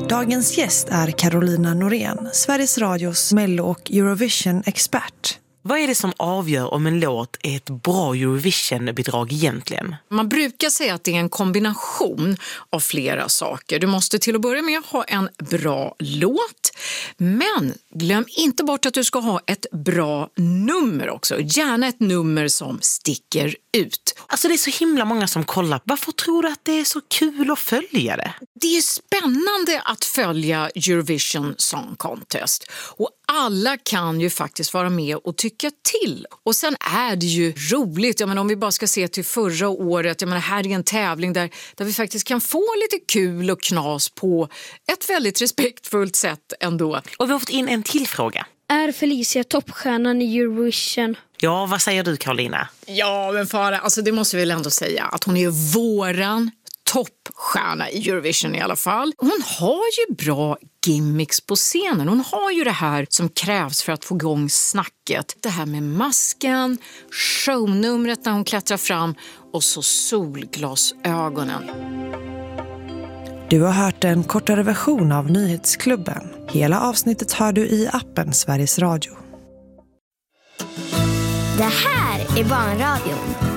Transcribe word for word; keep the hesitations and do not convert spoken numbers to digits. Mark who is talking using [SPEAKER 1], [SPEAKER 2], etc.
[SPEAKER 1] Dagens gäst är Carolina Norén, Sveriges Radios Mello- och Eurovision-expert.
[SPEAKER 2] Vad är det som avgör om en låt är ett bra Eurovision-bidrag egentligen?
[SPEAKER 3] Man brukar säga att det är en kombination av flera saker. Du måste till att börja med ha en bra låt. Men glöm inte bort att du ska ha ett bra nummer också. Gärna ett nummer som sticker ut.
[SPEAKER 2] Alltså det är så himla många som kollar. Varför tror du att det är så kul att följa det?
[SPEAKER 3] Det är spännande att följa Eurovision Song Contest. Och alla kan ju faktiskt vara med och tycka till. Och sen är det ju roligt. Jag menar, om vi bara ska se till förra året. Jag menar, här är en tävling där, där vi faktiskt kan få lite kul och knas på ett väldigt respektfullt sätt ändå.
[SPEAKER 2] Och vi har fått in en till fråga.
[SPEAKER 4] Är Felicia toppstjärnan i Eurovision?
[SPEAKER 2] Ja, vad säger du, Carolina?
[SPEAKER 3] Ja, men Farah, alltså det måste vi väl ändå säga. Att hon är våran toppstjärna i Eurovision i alla fall. Hon har ju bra gimmicks på scenen. Hon har ju det här som krävs för att få igång snacket. Det här med masken, shownumret när hon klättrar fram och så solglasögonen.
[SPEAKER 1] Du har hört en kortare version av Nyhetsklubben. Hela avsnittet hör du i appen Sveriges Radio.
[SPEAKER 5] Det här är Barnradion.